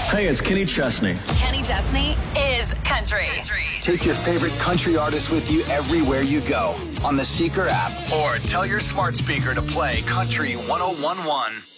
Hey, it's Kenny Chesney. Kenny Chesney is country. Take your favorite country artist with you everywhere you go on the Seeker app or tell your smart speaker to play Country 101.1.